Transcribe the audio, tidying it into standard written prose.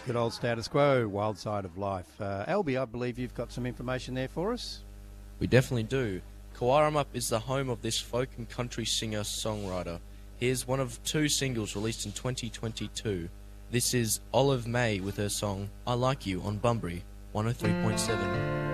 Good old Status Quo, Wild Side of Life. Albie, I believe you've got some information there for us. We definitely do. Coarumapp is the home of this folk and country singer-songwriter. Here's one of 2 singles released in 2022. This is Olive May with her song I Like You on Bunbury 103.7.